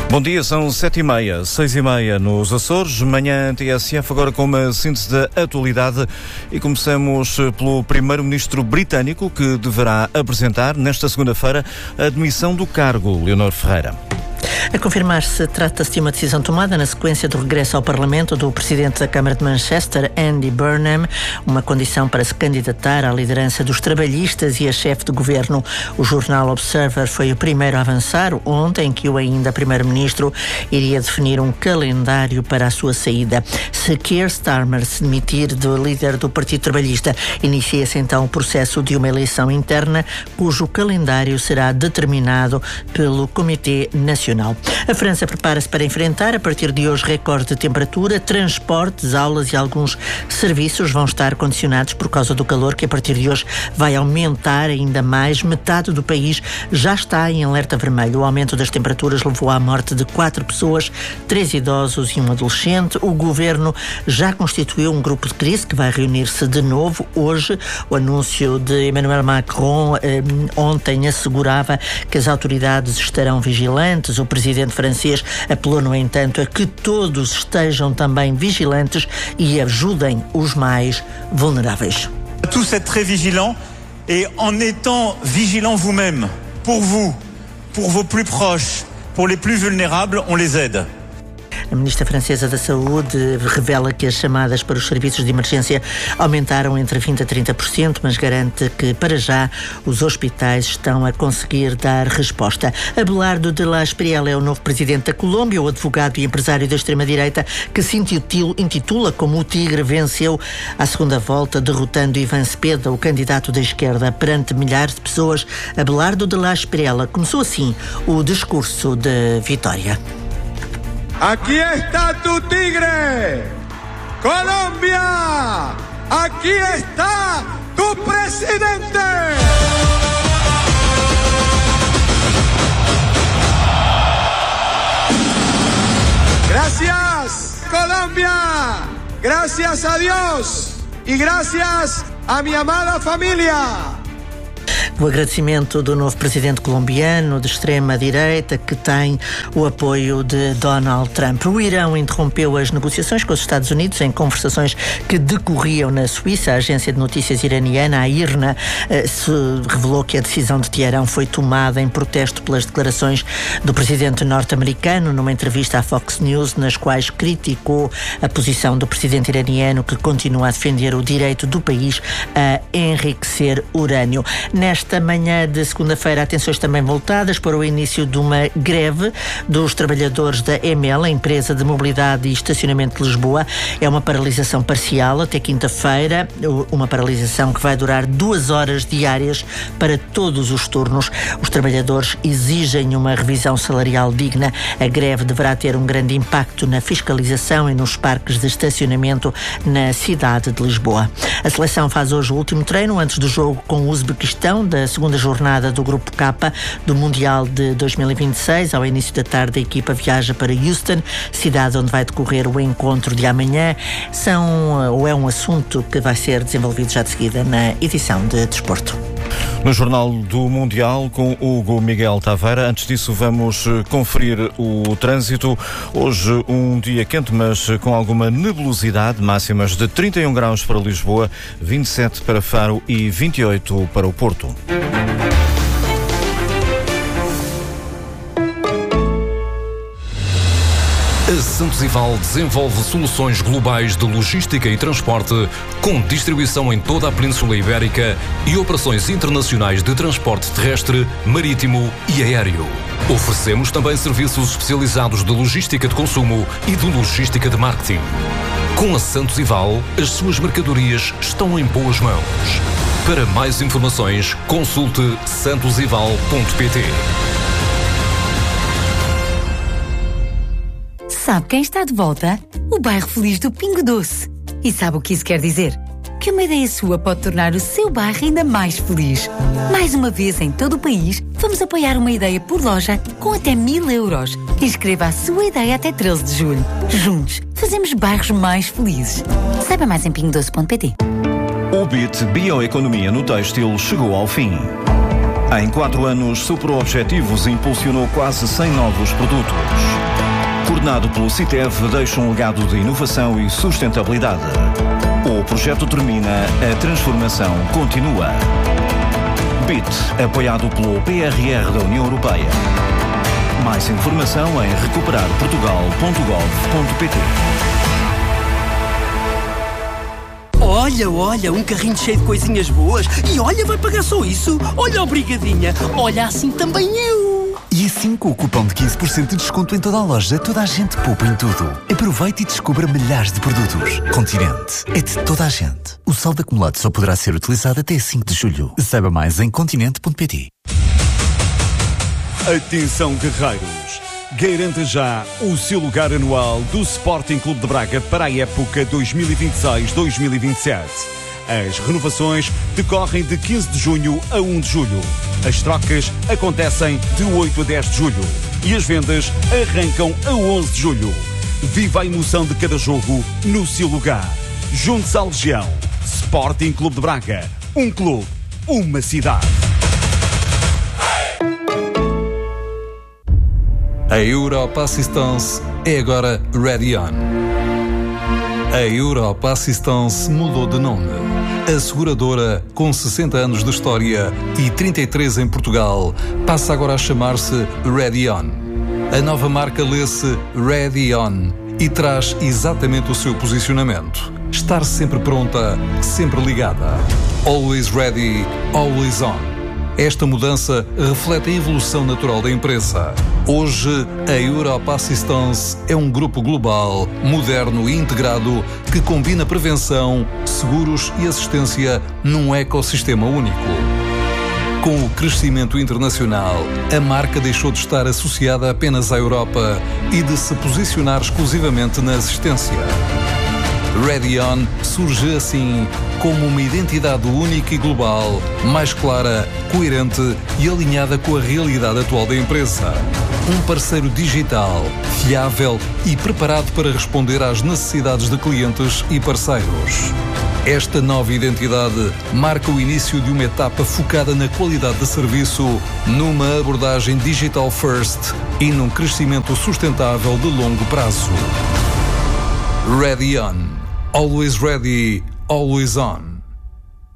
Bom dia, são 7h30, 6h30 nos Açores, manhã TSF, agora com uma síntese da atualidade e começamos pelo primeiro-ministro britânico que deverá apresentar nesta segunda-feira a demissão do cargo, Leonor Ferreira. A confirmar-se, trata-se de uma decisão tomada na sequência do regresso ao Parlamento do Presidente da Câmara de Manchester, Andy Burnham, uma condição para se candidatar à liderança dos trabalhistas e a chefe de governo. O jornal Observer foi o primeiro a avançar ontem que o ainda Primeiro-Ministro iria definir um calendário para a sua saída. Se Keir Starmer se demitir do líder do Partido Trabalhista, inicia-se então o processo de uma eleição interna cujo calendário será determinado pelo Comitê Nacional. A França prepara-se para enfrentar, a partir de hoje, recorde de temperatura. Transportes, aulas e alguns serviços vão estar condicionados por causa do calor, que a partir de hoje vai aumentar ainda mais. Metade do país já está em alerta vermelho. O aumento das temperaturas levou à morte de 4 pessoas, 3 idosos e um adolescente. O governo já constituiu um grupo de crise que vai reunir-se de novo hoje. O anúncio de Emmanuel Macron ontem assegurava que as autoridades estarão vigilantes. O presidente francês apelou, no entanto, a que todos estejam também vigilantes e ajudem os mais vulneráveis. Tous être très vigilants et en étant vigilants vous-même, pour vous, pour vos plus proches, pour les plus vulnérables, on les aide. A ministra francesa da Saúde revela que as chamadas para os serviços de emergência aumentaram entre 20% a 30%, mas garante que, para já, os hospitais estão a conseguir dar resposta. Abelardo de la Espriella é o novo presidente da Colômbia. O advogado e empresário da extrema-direita, que se intitula como o Tigre, venceu à segunda volta, derrotando Iván Cepeda, o candidato da esquerda, perante milhares de pessoas. Abelardo de la Espriella começou assim o discurso de vitória. Aquí está tu tigre, Colombia. Aquí está tu presidente. Gracias, Colombia. Gracias a Dios y gracias a mi amada familia. O agradecimento do novo presidente colombiano de extrema-direita, que tem o apoio de Donald Trump. O Irão interrompeu as negociações com os Estados Unidos em conversações que decorriam na Suíça. A agência de notícias iraniana, a IRNA, revelou que a decisão de Teherão foi tomada em protesto pelas declarações do presidente norte-americano numa entrevista à Fox News, nas quais criticou a posição do presidente iraniano, que continua a defender o direito do país a enriquecer urânio. Nesta manhã de segunda-feira, atenções também voltadas para o início de uma greve dos trabalhadores da EML, a empresa de mobilidade e estacionamento de Lisboa. É uma paralisação parcial até quinta-feira, uma paralisação que vai durar 2 horas diárias para todos os turnos. Os trabalhadores exigem uma revisão salarial digna. A greve deverá ter um grande impacto na fiscalização e nos parques de estacionamento na cidade de Lisboa. A seleção faz hoje o último treino antes do jogo com o Uzbequistão, da segunda jornada do Grupo K do Mundial de 2026. Ao início da tarde, a equipa viaja para Houston, cidade onde vai decorrer o encontro de amanhã. É um assunto que vai ser desenvolvido já de seguida na edição de Desporto. No Jornal do Mundial, com Hugo Miguel Taveira. Antes disso, vamos conferir o trânsito. Hoje, um dia quente, mas com alguma nebulosidade. Máximas de 31 graus para Lisboa, 27 para Faro e 28 para o Porto. A Santos Ival desenvolve soluções globais de logística e transporte, com distribuição em toda a Península Ibérica e operações internacionais de transporte terrestre, marítimo e aéreo. Oferecemos também serviços especializados de logística de consumo e de logística de marketing. Com a Santos Ival, as suas mercadorias estão em boas mãos. Para mais informações, consulte santosival.pt. Sabe quem está de volta? O bairro feliz do Pingo Doce. E sabe o que isso quer dizer? Que uma ideia sua pode tornar o seu bairro ainda mais feliz. Mais uma vez, em todo o país, vamos apoiar uma ideia por loja com até 1.000 euros. Inscreva a sua ideia até 13 de julho. Juntos, fazemos bairros mais felizes. Saiba mais em pingodoce.pt. O BIT Bioeconomia no Têxtil chegou ao fim. Em 4 anos, superou objetivos e impulsionou quase 100 novos produtos. Coordenado pelo CITEV, deixa um legado de inovação e sustentabilidade. O projeto termina, a transformação continua. BIT, apoiado pelo PRR da União Europeia. Mais informação em recuperarportugal.gov.pt. Olha, um carrinho cheio de coisinhas boas. E olha, vai pagar só isso. Olha, obrigadinha. Olha, assim também eu. E assim, com o cupom de 15% de desconto em toda a loja, toda a gente poupa em tudo. Aproveite e descubra milhares de produtos. Continente é de toda a gente. O saldo acumulado só poderá ser utilizado até 5 de julho. Saiba mais em continente.pt. Atenção, guerreiros! Garanta já o seu lugar anual do Sporting Clube de Braga para a época 2026-2027. As renovações decorrem de 15 de junho a 1 de julho. As trocas acontecem de 8 a 10 de julho. E as vendas arrancam a 11 de julho. Viva a emoção de cada jogo no seu lugar. Junte-se à Legião. Sporting Clube de Braga. Um clube, uma cidade. A Europa Assistance é agora Ready On. A Europa Assistance mudou de nome. A seguradora, com 60 anos de história e 33 em Portugal, passa agora a chamar-se Ready On. A nova marca lê-se Ready On e traz exatamente o seu posicionamento. Estar sempre pronta, sempre ligada. Always ready, always on. Esta mudança reflete a evolução natural da empresa. Hoje, a Europa Assistance é um grupo global, moderno e integrado que combina prevenção, seguros e assistência num ecossistema único. Com o crescimento internacional, a marca deixou de estar associada apenas à Europa e de se posicionar exclusivamente na assistência. Ready On surge assim como uma identidade única e global, mais clara, coerente e alinhada com a realidade atual da empresa. Um parceiro digital, fiável e preparado para responder às necessidades de clientes e parceiros. Esta nova identidade marca o início de uma etapa focada na qualidade de serviço, numa abordagem digital first e num crescimento sustentável de longo prazo. Ready On. Always ready, always on.